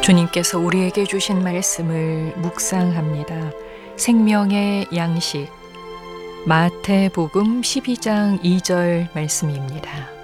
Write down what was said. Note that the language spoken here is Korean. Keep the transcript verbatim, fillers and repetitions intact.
주님께서 우리에게 주신 말씀을 묵상합니다. 생명의 양식 마태복음 십이 장 이 절 말씀입니다.